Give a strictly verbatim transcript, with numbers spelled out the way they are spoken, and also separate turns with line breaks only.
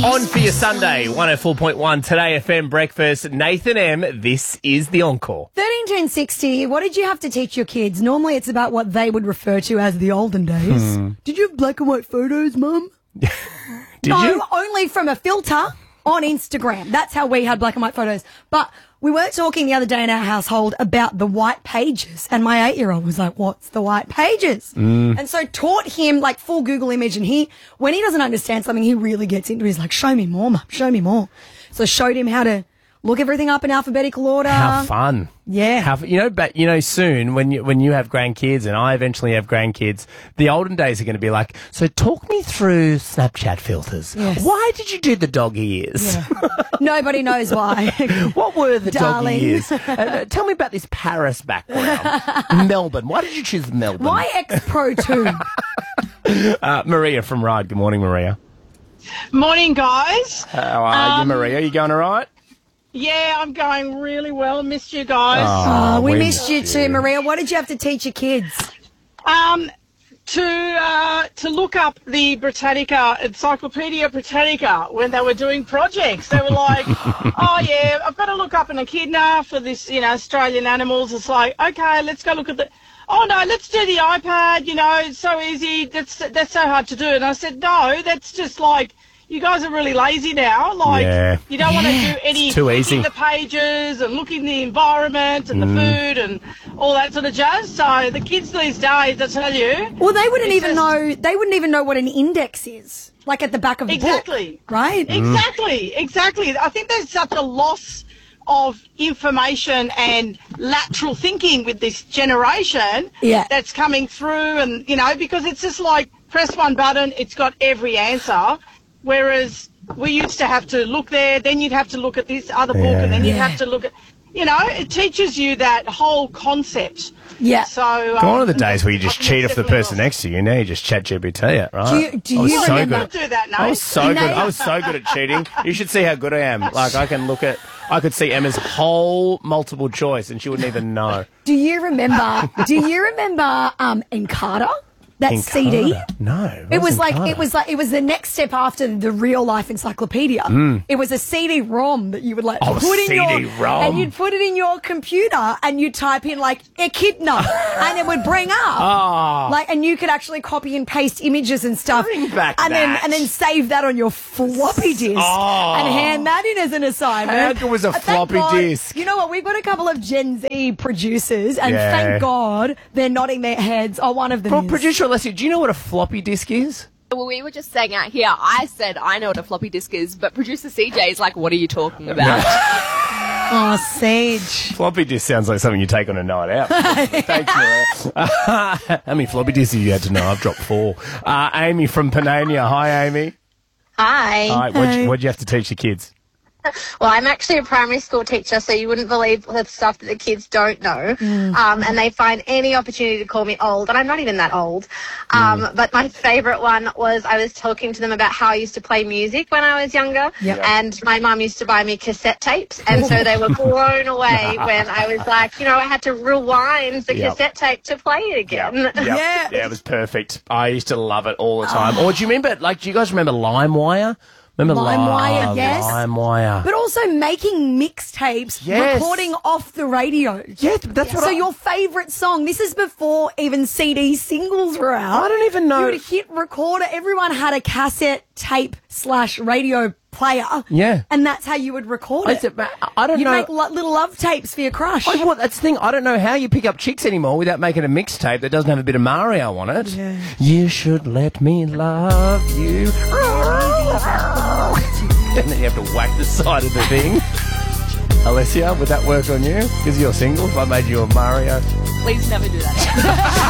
On for your Sunday, one oh four point one Today F M Breakfast. Nathan M, this is the Encore.
thirteen ten sixty, what did you have to teach your kids? Normally it's about what they would refer to as the olden days.
Hmm.
Did you have black and white photos, Mum?
Did
no,
you?
only from a filter on Instagram. That's how we had black and white photos. But we were talking the other day in our household about the white pages, and my eight-year-old was like, what's the white pages? Mm. And so taught him, like, full Google image, and he, when he doesn't understand something, he really gets into it. He's like, show me more, Mum, show me more. So showed him how to look everything up in alphabetical order.
How fun.
Yeah.
How, you know, but you know, soon when you when you have grandkids and I eventually have grandkids, the olden days are going to be like, so talk me through Snapchat filters.
Yes.
Why did you do the doggy ears?
Yeah. Nobody knows why.
What were the
Darling.
doggy ears? Uh, tell me about this Paris background. Melbourne. Why did you choose Melbourne?
Why X Pro two?
Uh, Maria from Ride. Good morning, Maria.
Morning, guys.
How are you,
Um,
Maria? You going all right?
Yeah, I'm going really well. Missed you guys.
Oh, we
we
missed you
missed
too,
you.
Maria. What did you have to teach your kids?
Um, to uh, to look up the Britannica, Encyclopedia Britannica, when they were doing projects. They were like, oh, yeah, I've got to look up an echidna for this, you know, Australian animals. It's like, okay, let's go look at the... Oh, no, let's do the iPad, you know, it's so easy. That's, that's so hard to do. And I said, no, that's just like... You guys are really lazy now. Like,
Yeah.
you don't want to do any
It's too
clicking
easy.
the pages and looking the environment and the food and all that sort of jazz. So the kids these days, I tell you,
Well, they wouldn't
It's
even
just-
know. They wouldn't even know what an index is, like at the back of the
exactly,
book, right?
exactly, exactly. I think there's such a loss of information and lateral thinking with this generation
Yeah.
that's coming through, and you know, because it's just like press one button, it's got every answer. Whereas we used to have to look there, then you'd have to look at this other book, and then you'd
Yeah.
have to look at, you know, it teaches you that whole concept.
Yeah.
So um,
Gone are the days where you just
I think
cheat
it's
off the
definitely
person
lost.
next to you. Now you just chat G P T it, right?
Do you- do
I was
you
so
remember-
good
Don't do that, no.
I was so good.
No.
I was so good at cheating. You should see how good I am. Like I can look at, I could see Emma's whole multiple choice, and she wouldn't even know.
Do you remember? do you remember um, Encarta? That C D.
Encarta? No.
It
what
was like
Encarta?
it was like it was the next step after the real life encyclopedia. It was a C D ROM that you would like
Oh,
put in
C D
your
ROM.
and you'd put it in your computer and you'd type in like echidna and it would bring up
Oh.
like and you could actually copy and paste images and stuff
Bring back
and then
that.
and then save that on your floppy disk
Oh.
and hand that in as an assignment.
How good was a
Uh, thank
floppy
God-
disk?
You know what? We've got a couple of Gen Z producers and
Yeah.
thank God they're nodding their heads. Oh, one of them
Well,
is.
producer Alessia, do you know what a floppy disk is?
Well, we were just saying out here, I said I know what a floppy disk is, but producer C J is like, what are you talking about?
Oh, Sage.
Floppy disk sounds like something you take on a night out. Thanks, Maria. Uh, how many floppy disks have you had to know? I've dropped four. Uh, Amy from Panania. Hi, Amy.
Hi.
Hi. What'd you, what'd you have to teach the kids?
Well, I'm actually a primary school teacher, so you wouldn't believe the stuff that the kids don't know. Um, and they find any opportunity to call me old, and I'm not even that old. Um, But my favourite one was I was talking to them about how I used to play music when I was younger.
Yep.
And my mum used to buy me cassette tapes, and so they were blown away when I was like, you know, I had to rewind the
Yep.
cassette tape to play it again.
Yep.
Yeah.
Yeah, it was perfect. I used to love it all the time. Or do you remember, like, do you guys remember LimeWire? Remember
LimeWire,
Lime-
yes.
LimeWire.
But also making mixtapes,
Yes.
recording off the radio.
Yeah, that's what
So
I...
your favourite song, this is before even C D singles were out.
I don't even know.
You would hit recorder. Everyone had a cassette tape slash radio player.
Yeah.
And that's how you would record
I
it.
said, I don't
You'd
know.
make lo- little love tapes for your crush.
I, well, that's the thing. I don't know how you pick up chicks anymore without making a mixtape that doesn't have a bit of Mario on it.
Yeah.
You should let me love you. And then you have to whack the side of the thing. Alessia, would that work on you? Because you're single. If I made you a Mario.
Please never do that.